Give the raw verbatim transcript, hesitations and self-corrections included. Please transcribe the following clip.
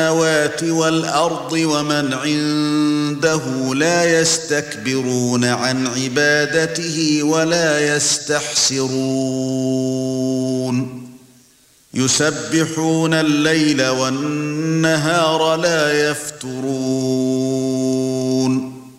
السماوات والأرض ومن عنده لا يستكبرون عن عبادته ولا يستحسرون يسبحون الليل والنهار لا يفترون